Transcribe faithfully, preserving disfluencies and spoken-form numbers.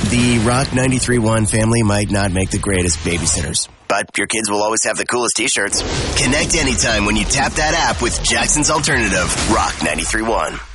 The Rock ninety-three point one family might not make the greatest babysitters, but your kids will always have the coolest t-shirts. Connect anytime when you tap that app with Jackson's Alternative, Rock ninety-three point one.